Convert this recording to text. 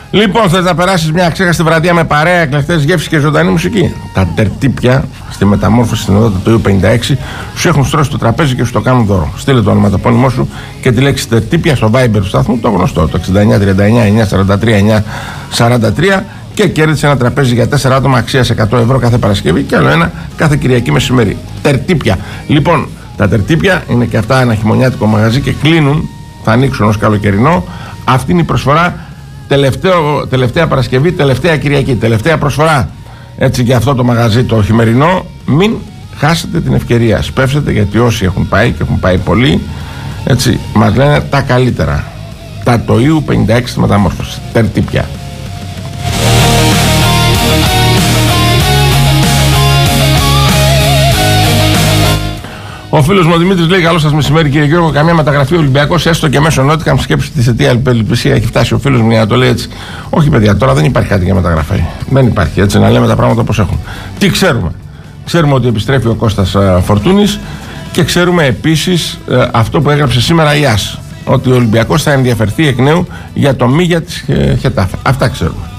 Λοιπόν, θες να περάσεις μια αξέχαστη βραδιά με παρέα, εκλεκτές γεύσεις και ζωντανή μουσική? Τα τερτύπια στη μεταμόρφωση στην οδό του 56 σου έχουν στρώσει το τραπέζι και σου το κάνουν δώρο. Στείλε το ονοματεπώνυμό σου και τη λέξη τερτύπια στο Viber του σταθμού, το γνωστό, το 6939-943-943, και κέρδισε ένα τραπέζι για 4 άτομα αξίας 100 ευρώ κάθε Παρασκευή και άλλο ένα κάθε Κυριακή μεσημέρι. Τερτύπια. Λοιπόν, τα τερτύπια είναι και αυτά ένα χειμωνιάτικο μαγαζί και κλείνουν, θα ανοίξουν ως καλοκαιρινό. Αυτή είναι η προσφορά. Τελευταία Παρασκευή, τελευταία Κυριακή, τελευταία προσφορά. Έτσι, για αυτό το μαγαζί το χειμερινό, μην χάσετε την ευκαιρία. Σπεύσετε, γιατί όσοι έχουν πάει και έχουν πάει πολλοί, έτσι, μας λένε τα καλύτερα. Τα το Ιου 56 στη μεταμόρφωση. Τερτύπια. Ο φίλος μου ο Δημήτρης λέει: καλό σας μεσημέρι, κύριε Γιώργο. Καμία μεταγραφή Ολυμπιακός, έστω και μέσω Νότικα. Μου σκέψει τη αιτία ελπισία έχει φτάσει ο φίλος μου για να το λέει έτσι. Όχι, παιδιά, τώρα δεν υπάρχει κάτι για μεταγραφή. Δεν υπάρχει, έτσι, να λέμε τα πράγματα όπως έχουν. Τι ξέρουμε? Ξέρουμε ότι επιστρέφει ο Κώστας Φορτούνης και ξέρουμε επίσης αυτό που έγραψε σήμερα η ΑΣ. Ότι ο Ολυμπιακός θα ενδιαφερθεί εκ νέου για το Μίγια της Χετάφε. Αυτά ξέρουμε.